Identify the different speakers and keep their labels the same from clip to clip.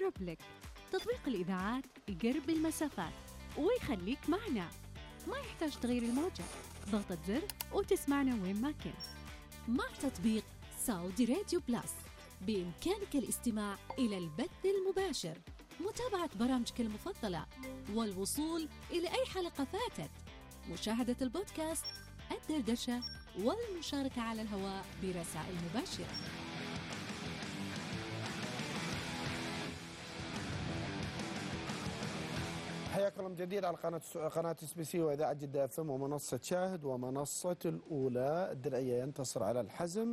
Speaker 1: أقرب لك. تطبيق الإذاعات يقرب المسافات ويخليك معنا، ما يحتاج تغيير الموجة، ضغطة زر وتسمعنا وين ما كنت.
Speaker 2: مع تطبيق سعودي راديو بلس بإمكانك الاستماع إلى البث المباشر، متابعة برامجك المفضلة، والوصول إلى أي حلقة فاتت، مشاهدة البودكاست، الدردشة، والمشاركة على الهواء برسائل مباشرة.
Speaker 3: حياكم الله من جديد على قناة SBC وإذاعة جدة FM ومنصة شاهد ومنصة الأولى. الدرعية ينتصر على الحزم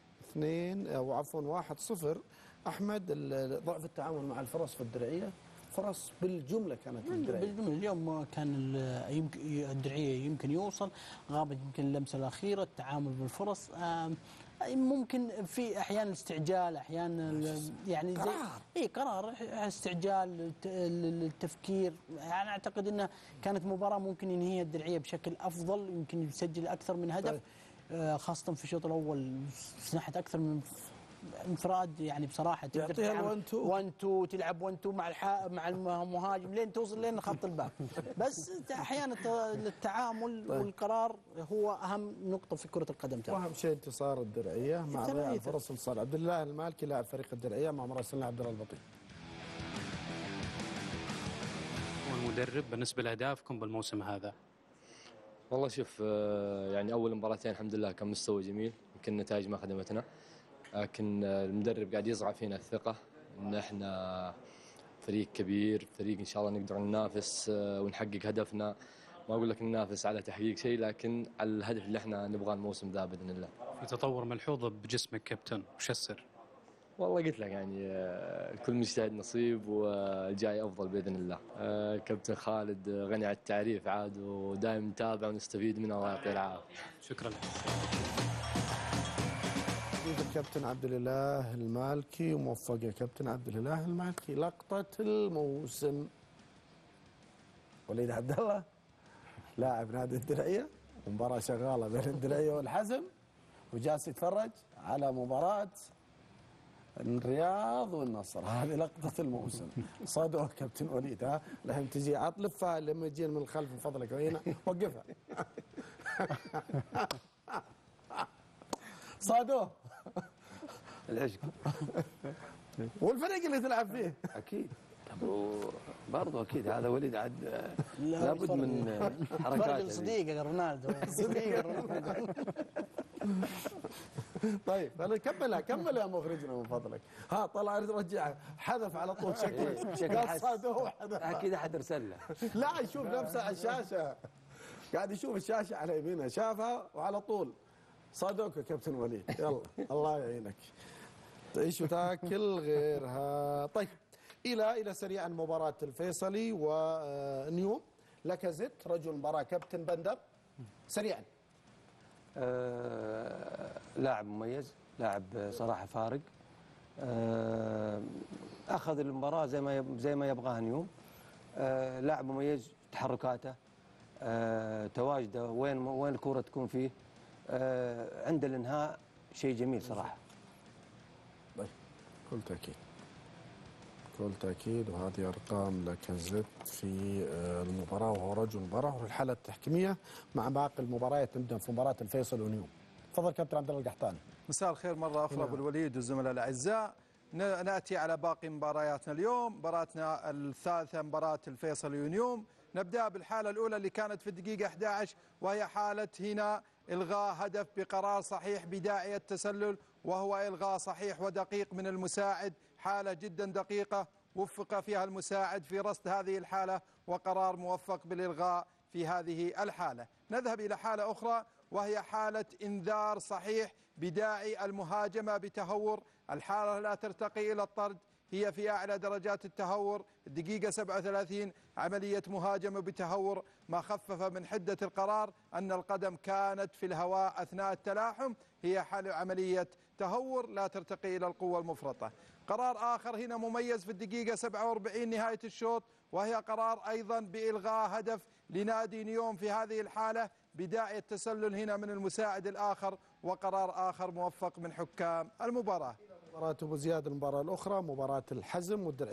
Speaker 3: 1-0. أحمد، ضعف التعامل مع الفرص في الدرعية، فرص بالجملة كانت الدرعية
Speaker 4: بالجملة. اليوم كان الدرعية يمكن يوصل، غابت يمكن اللمسة الأخيرة، التعامل بالفرص ممكن في أحيان الاستعجال، أحيانا يعني زي قرار استعجال التفكير. أنا أعتقد أنها كانت مباراة ممكن ينهيها الدرعية بشكل أفضل، يمكن يسجل أكثر من هدف. خاصة في الشوط الأول سنحت أكثر من انفراد، يعني بصراحة تقدر تلعب 1-2 تلعب 1-2 مع المهاجم لين توصل لين خط الباب. بس أحيانا التعامل والقرار هو أهم نقطة في كرة القدم.
Speaker 3: وأهم شيء انتصار الدرعية مع ضياع الفرص لصالح عبد الله المالكي لاعب فريق الدرعية مع مراسلنا عبد الله البطيء.
Speaker 5: والمدرب بالنسبة لأهدافكم بالموسم هذا؟
Speaker 6: والله شوف، يعني أول مباراتين الحمد لله كان مستوى جميل، يمكن النتائج ما خدمتنا، لكن المدرب قاعد يزرع فينا الثقة إن إحنا فريق كبير، فريق إن شاء الله نقدر ننافس ونحقق هدفنا. ما أقول لك ننافس على تحقيق شيء، لكن على الهدف اللي إحنا نبغاه الموسم ذا بإذن الله.
Speaker 5: في تطور ملحوظ بجسمك كابتن، وش السر؟
Speaker 6: والله قلت لك يعني كل مجتهد نصيب، والجاي أفضل بإذن الله. كابتن خالد غني عن التعريف عاد، ودائما نتابع ونستفيد منه، الله يعطيه العافية.
Speaker 5: شكرا لك.
Speaker 3: الكابتن عبد الله المالكي، وموفق يا كابتن عبد الله المالكي. لقطة الموسم، وليد عبد الله لاعب نادي الدرعية، مباراة شغالة بين الدرعية والحزم، وجالس يتفرج على مباراة الرياض والنصر. هذه لقطة الموسم. صادوه كابتن وليد، ها لهم تجي عطلفها لما يجين من الخلف من فضلك، هنا وقفها. صادوه
Speaker 7: العشق.
Speaker 3: والفريق اللي تلعب فيه
Speaker 7: اكيد برضو اكيد هذا وليد عاد لابد من حركات
Speaker 4: صديقه رونالدو. صديقه رونالدو.
Speaker 3: طيب انا كمل يا مخرجنا من فضلك. ها طلع رجع حذف على طول شكله صادوه.
Speaker 7: اكيد احد ارسل له.
Speaker 3: لا يشوف نفسه على الشاشه، قاعد يشوف الشاشه على يمينه، شافها وعلى طول صادوك يا كابتن وليد. يلا الله يعينك، تعيش وتاكل غيرها. طيب الى سريعا مباراه الفيصلي ونيوم. لاكازيت رجل المباراه كابتن بندر، سريعا.
Speaker 7: لاعب مميز، لاعب صراحه فارق، اخذ المباراه زي ما يبغاها نيوم. لاعب مميز، تحركاته، تواجده وين الكره تكون فيه، عند الانهاء شيء جميل صراحه.
Speaker 3: طيب كل تأكيد وهذه أرقام لاكازيت في المباراة، وهو رجل المباراة. والحالة التحكيمية مع باقي المباريات، نبدأ في مباراة الفيصل ونيوم. تفضل كابتن عبد الله القحطاني.
Speaker 8: مساء الخير مرة أخرى بالوليد والزملاء الأعزاء. نأتي على باقي مبارياتنا اليوم. مباراتنا الثالثة مباراة الفيصل ونيوم. نبدأ بالحالة الأولى اللي كانت في الدقيقة 11، وهي حالة هنا إلغاء هدف بقرار صحيح بداعي التسلل، وهو إلغاء صحيح ودقيق من المساعد. حالة جدا دقيقة وفق فيها المساعد في رصد هذه الحالة، وقرار موفق بالإلغاء في هذه الحالة. نذهب إلى حالة أخرى، وهي حالة إنذار صحيح بداعي المهاجمة بتهور. الحالة لا ترتقي إلى الطرد، هي في أعلى درجات التهور. الدقيقة 37 عملية مهاجمة بتهور، ما خفف من حدة القرار أن القدم كانت في الهواء أثناء التلاحم، هي حال عملية تهور لا ترتقي إلى القوة المفرطة. قرار آخر هنا مميز في الدقيقة 47 نهاية الشوط، وهي قرار أيضا بإلغاء هدف لنادي نيوم في هذه الحالة بداعي التسلل هنا من المساعد الآخر، وقرار آخر موفق من حكام المباراة.
Speaker 3: مباراة أبو زياد المباراة الأخرى مباراة الحزم والدرعية.